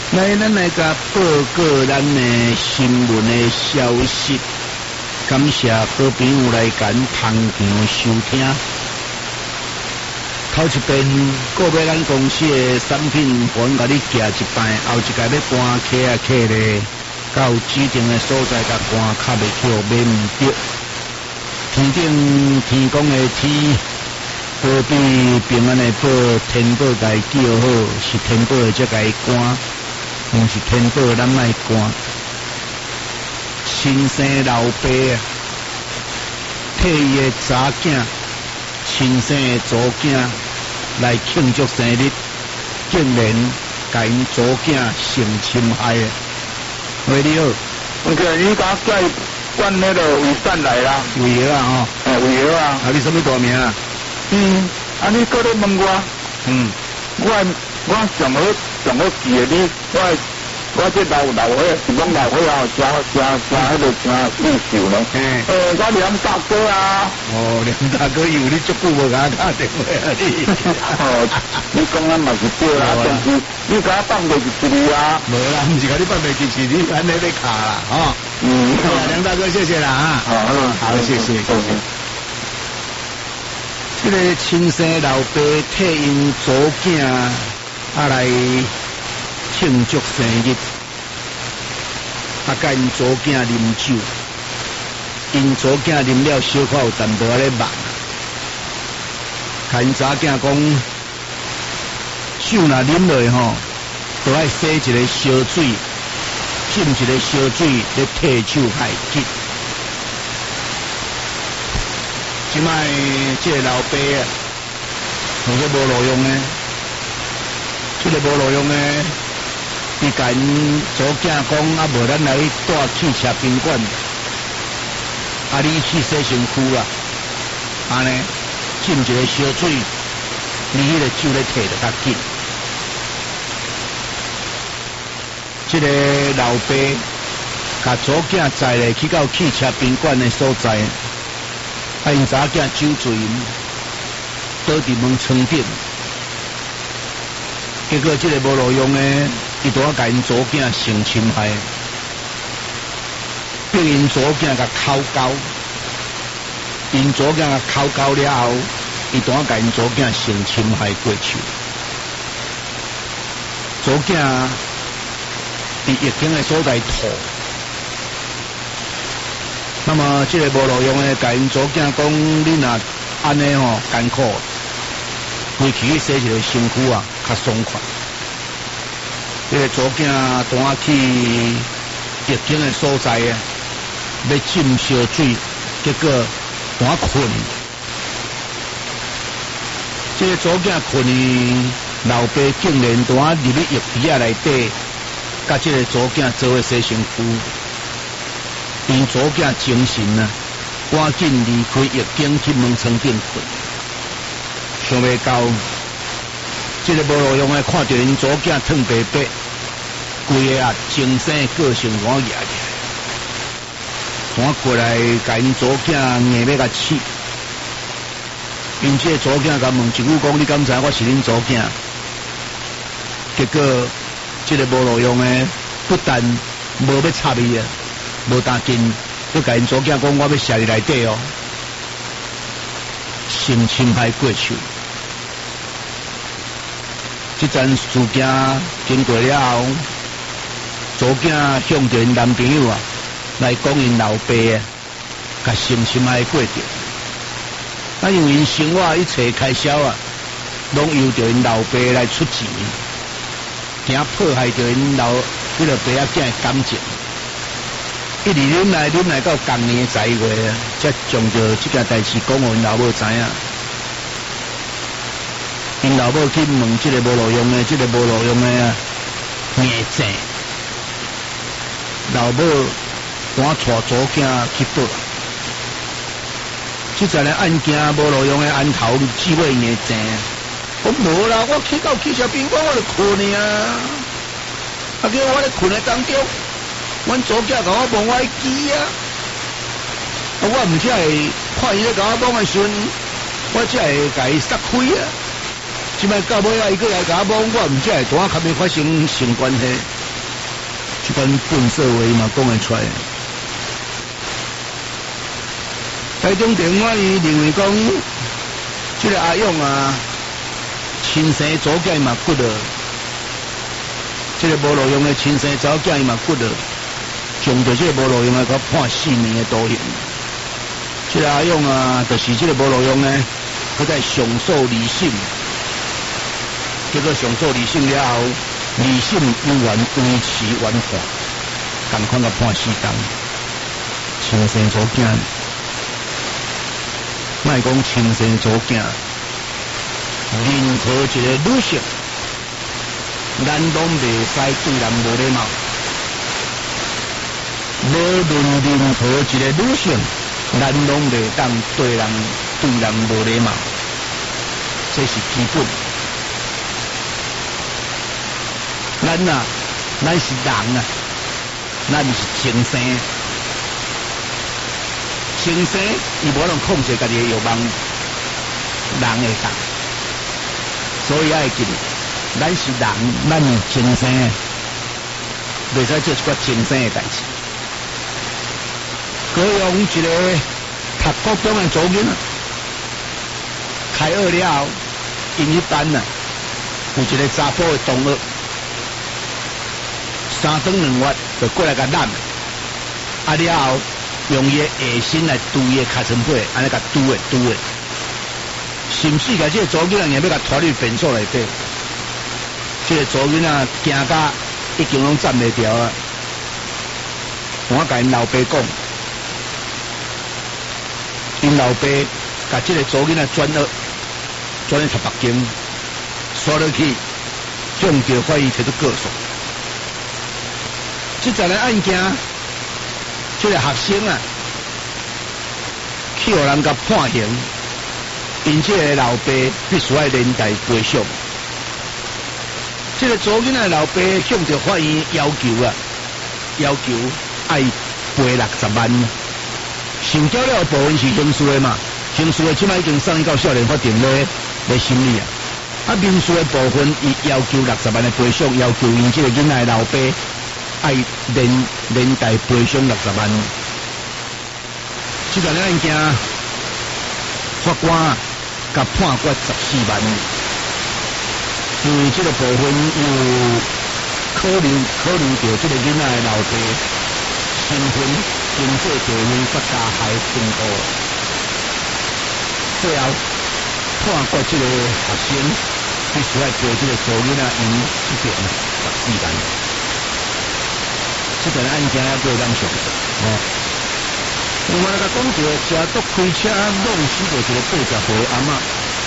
来，咱来甲报告咱的新闻的消息。感谢好朋友来赶捧场收听。头一遍购买咱公司的产品，我甲你寄一摆，后一届要搬客咧，到指定的所在甲搬，较袂去免唔着。天顶天公的天，保庇平安的保，天保甲伊叫好，是天保的才甲伊赶。毋是天保，咱莫赶。新生老爸啊，替伊的查囝、亲生的祖囝来庆祝生日，竟然甲因祖囝性侵害的。喂，你好， 你甲介管那个卫生来啦？ 卫药啊，吼， 卫药啊。 啊，你什么大名啊？ 你搁咧问我？我上好记的你，我这老伙是讲老伙啊，真迄个真优秀呢。我梁大哥啊。 梁大哥，以为你足久无甲我打电话啊你？ 你讲啊嘛是对啦，但是你甲我放袂进去啊。 无啦，毋是甲你放袂进去，你安尼咧卡啦，吼。好啦，梁大哥，谢谢啦啊。好，谢谢。这个亲生老爸替因祖囝来庆祝生日，甲因祖囝啉酒，因祖囝啉了小可有淡薄仔咧慢，甲因查囝讲，酒若啉落吼，都爱洗一个烧水，浸一个烧水咧替手害紧。即摆这个老爸啊，有个无路用呢，这个无路用呢，伊甲因祖囝讲啊，无咱来带汽车宾馆，啊，你去洗身躯啦，安尼浸一个烧水，你迄个酒咧摕得较紧。这个老爸甲祖囝载咧去到汽车宾馆的所在。因查囝酒醉，倒伫门床顶，结果这个无路用呢，伊拄仔甲因祖囝性侵害，逼因祖囝甲口交，因祖囝甲口交了后，伊拄仔甲因祖囝性侵害过去，祖囝伫疫情的所在吐。那么这个无路用的，甲因祖囝讲，你若安尼吼艰苦，回去洗一个身躯啊，较爽快。这个祖囝拄仔去疫情的所在啊，要浸烧水，结果拄仔困。这个祖囝困呢，老爸竟然拄仔入去浴池啊内底，甲这个祖囝做伙洗身躯。因祖囝精神啊，赶紧离开疫境去门床顶困。想袂到，这个无路用的看到因祖囝脱白白，规个精神个性我压起来，我过来甲因祖囝硬要甲气。因这祖囝甲问一句讲：你敢知我是恁祖囝？结果这个无路用的不但无要插伊啊。无打紧，要甲因祖囝讲，我要射你内底哦，性侵害过去。这件事件经过了后，祖囝向着因男朋友啊来讲因老爸啊，甲性侵害过着。啊，因为因生活一切开销啊，拢由着因老爸来出钱，惊迫害着因老迄个爸仔囝的感情。一直忍来到今年10月啊，才将着这件代志讲互因老母知影。因老母去问这个无路用的，这个无路用的啊，硬正。老母赶带祖囝去报。这阵的案件无路用的案头智慧硬正。我无啦，我去到汽车宾馆我就困啊，啊，叫我咧困在当中。阮祖囝甲我摸我机啊，我毋只会看伊咧甲我摸的时阵，我只会甲伊撒开啊。即摆到尾啊，伊过来甲我摸，我毋只会拄仔较要发生性关系， 这款本色话嘛讲会出来。台中电话伊认为讲，这个阿勇啊，亲生祖囝嘛骨了，这个无路用的亲生祖囝嘛骨了，上着这个无路用的，佮判4年的徒刑。这个阿勇啊，就是这个无路用呢，佮在上诉离性，叫做上诉离性了后，离性有缘维持原判，共款佮判4年，亲生祖囝。莫讲亲生祖囝，任何一个女性，咱拢袂使对人无礼貌。无论任何一个女性，咱拢袂当对人无礼貌，这是基本。咱是人啊，咱是亲生。亲生，伊无能控制家己的欲望，人会当，所以爱记住，咱是人，咱是亲生，袂使做一寡亲生的代志。高雄一个读高中的祖囡，开学了后，因迄班啊，有一个查甫的同学，3顿2月就过来甲揽，啊了后。用伊的下身来拄伊的尻川背，安尼甲拄的，甚至甲这个祖囡仔硬要甲拖入便所内底，这个祖囡仔惊甲已经拢站袂牢啊！我甲因老爸讲，因老爸甲这个祖囡仔转去读北京，刷落去，中着法院提出告诉。这阵个案件。这个学生啊，去互人甲判刑，因这个老爸必须要连带赔偿。这个祖囡仔老爸向着法院要求爱赔60万。受缴了部分是刑事的嘛，刑事的即摆已经送到少年法庭来审理啊。啊，民事的部分伊要求60万的赔偿，要求因这个囡仔的老爸。爱连带赔偿60万，这个案件法官甲判决14万，因为这个部分有考虑到这个囡仔的老爸身份、经济地位佮加害程度，最后判决这个学生必须要赔这个祖囡仔因这边14万。这个案件还过当上，我们来讲到车都开车弄死过一个80岁阿嬷，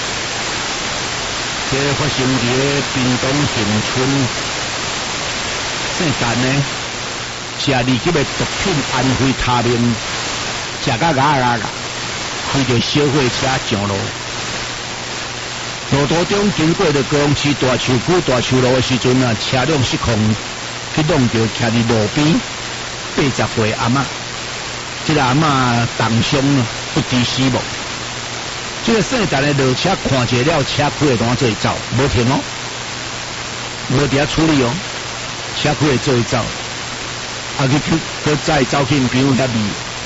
这个发生在屏东恒春姓陈呢，吃2级的毒品安非他命，吃到牙，开着小货车上路，路途中经过着高雄市大树区大树路的时阵啊，车辆失控。去弄到徛伫路边80岁阿嬷，这个阿嬷重伤不治死亡。这个姓陈的落车看见了车开的单做伊走，无停哦，无伫遐处理哦，车开的做伊走，啊去再走去因朋友遐咪，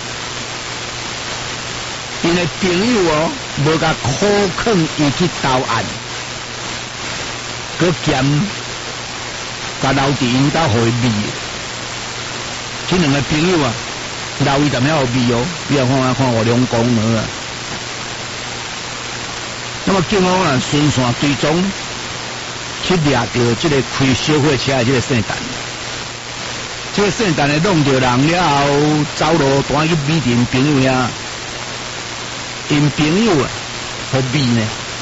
因的朋友哦，无甲苦劝伊去投案，佮嫌。甲留伫因兜互伊味，这2个朋友啊，留伊踮遐互味哦，你来看我两公呢啊。那么警方啊，顺线追踪，去掠到这个开小货车的这个姓陈，这个姓陈的弄到人了后，走路单去米店朋友遐，因朋友啊，互味呢。